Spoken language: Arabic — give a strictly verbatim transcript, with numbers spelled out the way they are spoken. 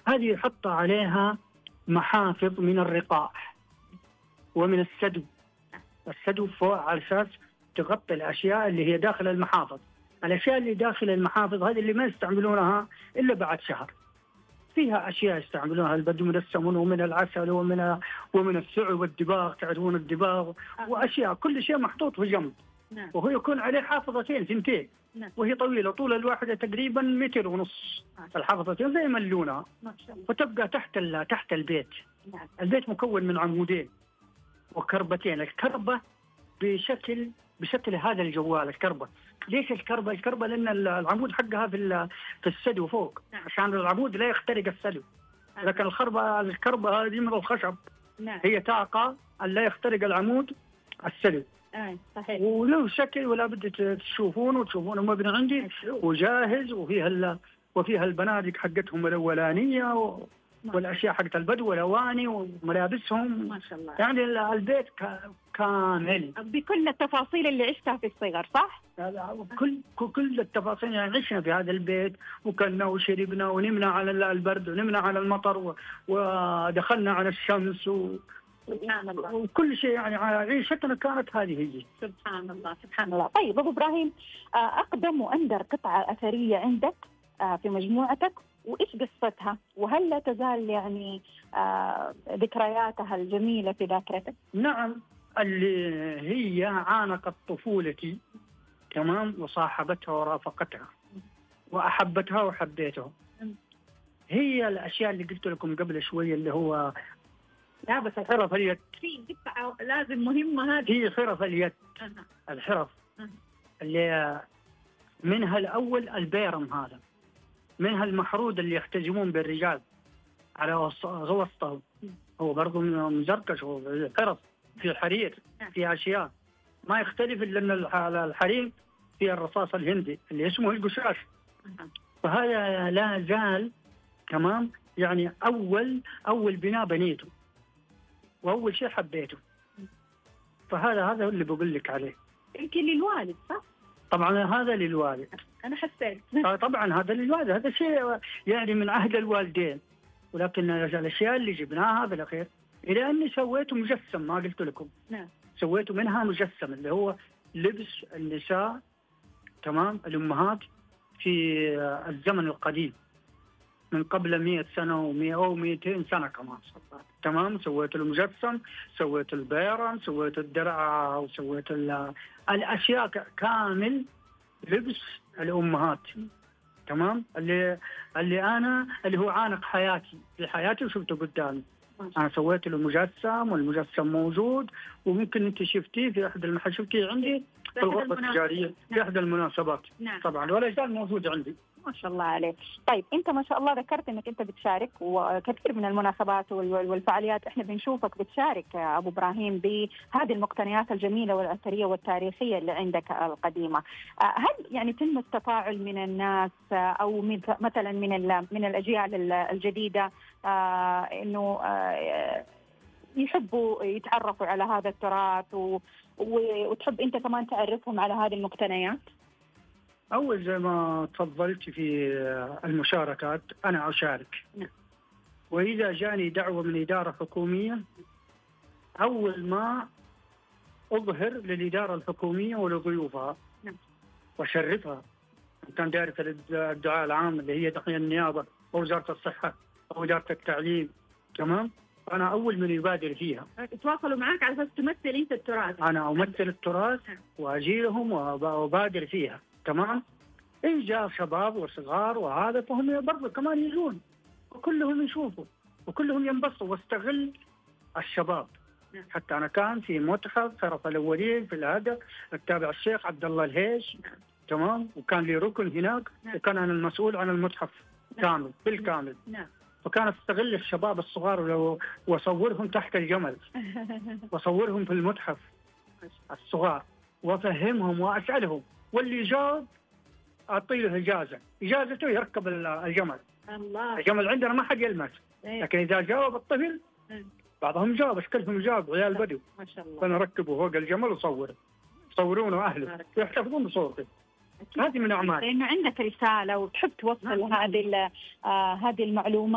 هذه يحط عليها محافظ من الرقاع ومن السدو. السدو فوق على أساس تغطي الأشياء اللي هي داخل المحافظ. الأشياء اللي داخل المحافظ هذه اللي ما يستعملونها إلا بعد شهر. فيها أشياء يستعملونها البدو من السمن ومن العسل ومن ومن السعو والدباغ، تعرفون الدباغ، وأشياء كل شيء محطوط في جنب. نعم. وهو يكون عليه حافظتين ثنتين. نعم. وهي طويلة، طول الواحدة تقريبا متر ونص. الحافظتين زي ما اللونها، وتبقى تحت تحت البيت. نعم. البيت مكون من عمودين وكربتين. الكربة بشكل بشكل هذا الجوال الكربة. ليش الكربة؟ الكربة لأن العمود حقها في في السدو فوق. نعم. عشان العمود لا يخترق السدو. لكن الخربة الكربة هذه من الخشب. نعم. هي طاقة أن لا يخترق العمود السدو. آه صحيح. وله شكل ولا بد تشوفونه وتشوفونه مبني عندي وجاهز، وفيها ال... وفيها البنادق حقتهم الأولانية و... والأشياء حقت البدو والأواني وملابسهم. ما شاء الله. يعني البيت ك... كامل بكل التفاصيل اللي عشتها في الصغر، صح؟ كل كل التفاصيل. يعني عشنا في هذا البيت وكلنا وشربنا ونمنا على البرد ونمنا على المطر و... ودخلنا على الشمس و... سبحان الله. وكل شيء. يعني عيشتنا كانت هذه هي. سبحان الله سبحان الله. طيب أبو إبراهيم، أقدم وأندر قطعة أثرية عندك في مجموعتك، وإيش قصتها؟ وهل لا تزال يعني ذكرياتها الجميلة في ذاكرتك؟ نعم، اللي هي عانقت طفولتي تمام، وصاحبتها ورافقتها وأحبتها وحبيتها. هي الأشياء اللي قلت لكم قبل شوية، اللي هو لا بس حرف اليد. في قطعة لازم مهمة هذه. هي حرف اليد. أه. الحرف أه. اللي منها الأول البيرم، هذا منها المحرود اللي يحتجمون بالرجال على وسطهم. هو برضو مزركش، هو حرف في حرير، في أشياء ما يختلف إلا أن الحرير في الرصاص الهندي اللي اسمه القشاش. فهذا لا زال تمام. يعني أول أول بناء بنيته وأول شيء حبيته. فهذا هذا اللي بقول لك عليه. يمكن للوالد، صح؟ طبعا هذا للوالد. أنا حسيت. طبعا هذا للوالد، هذا شيء يعني من عهد الوالدين. ولكن الأشياء اللي جبناها بالأخير إلى أني سويته مجسم، ما قلت لكم. نعم. سويته منها مجسم، اللي هو لبس النساء تمام، الأمهات في الزمن القديم من قبل مئة سنة ومئة أو مئتين سنة كمان. تمام. سويت المجسم، سويت البيرم، سويت الدرع، وسويت الأشياء كامل لبس الأمهات. تمام. اللي اللي أنا اللي هو عانق حياتي في حياتي وشفته قدامي. أنا سويت له مجسم، والمجسم موجود، وممكن أنت شفتيه في أحد المحل، شفتيه عندي في الغرفة التجارية في أحد المناسبات. نعم. طبعا ولا زال موجود عندي. ما شاء الله عليك. طيب أنت ما شاء الله ذكرت أنك أنت بتشارك وكثير من المناسبات والفعاليات إحنا بنشوفك بتشارك يا أبو إبراهيم بهذه المقتنيات الجميلة والأثرية والتاريخية اللي عندك القديمة. هل يعني تم التفاعل من الناس أو مثلا من من الأجيال الجديدة إنه يحبوا يتعرفوا على هذا التراث وتحب أنت كمان تعرفهم على هذه المقتنيات؟ أول زي ما تفضلت في المشاركات أنا أشارك. نعم. وإذا جاني دعوة من إدارة حكومية، أول ما أظهر للإدارة الحكومية ولضيوفها. نعم. وأشرفها. كان دائرة الدعاء العام اللي هي تحية النيابة ووزارة الصحة ووزارة التعليم. تمام. أنا أول من يبادر فيها. يتواصلوا معك على أساس تمثل أنت التراث. أنا أمثل التراث وأجي لهم وأبادر فيها. تمام. إن جاء شباب وصغار وهذا فهم برضه كمان يجون وكلهم يشوفوا وكلهم ينبسطوا، واستغل الشباب. حتى أنا كان في متحف حرف الأولين في الهدى التابع الشيخ عبد الله الهيش. تمام. وكان لي ركن هناك. وكان أنا المسؤول عن المتحف كامل بالكامل. فكان استغل الشباب الصغار وصورهم تحت الجمل وصورهم في المتحف الصغار وأفهمهم وأسألهم، واللي جاوب أعطيه إجازة، إجازته يركب الجمل. الله. الجمل عندنا ما حد يلمس. لكن إذا جاوب الطفل، بعضهم جاوب، أشكالهم جاوب، عيال بدو. ما شاء الله. فأنا ركبه فوق الجمل وصوره، يصورونه أهله يحتفظون بصورته. هذه من أعمال. لأنه عندك رسالة وتحب توصل هذه هذه المعلومات.